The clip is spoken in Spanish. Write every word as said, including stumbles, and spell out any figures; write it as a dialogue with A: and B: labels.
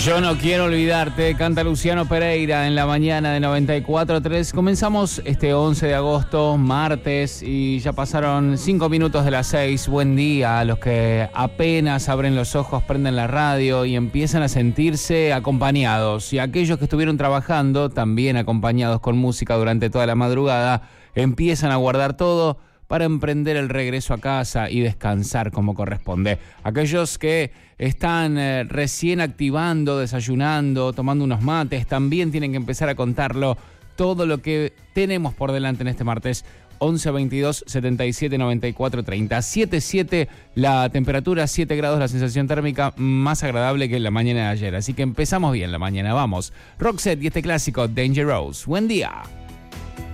A: Yo no quiero olvidarte, canta Luciano Pereira en la mañana de noventa y cuatro punto tres. Comenzamos este once de agosto, martes, y ya pasaron cinco minutos de las seis. Buen día a los que apenas abren los ojos, prenden la radio y empiezan a sentirse acompañados. Y aquellos que estuvieron trabajando, también acompañados con música durante toda la madrugada, empiezan a guardar todo para emprender el regreso a casa y descansar como corresponde. Aquellos que están eh, recién activando, desayunando, tomando unos mates, también tienen que empezar a contarlo todo lo que tenemos por delante en este martes. once veintidós setenta y siete noventa y cuatro treinta. siete siete la temperatura, siete grados la sensación térmica, más agradable que en la mañana de ayer. Así que empezamos bien la mañana, vamos. Roxette y este clásico Dangerous. Buen día.